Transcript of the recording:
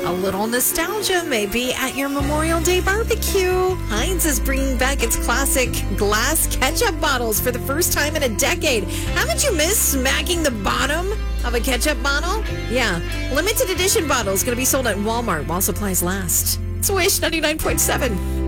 A little nostalgia maybe at your Memorial Day barbecue. Heinz is bringing back its classic glass ketchup bottles for the first time in a decade. Haven't you missed smacking the bottom of a ketchup bottle? Yeah, limited edition bottles going to be sold at Walmart while supplies last. It's Wish 99.7.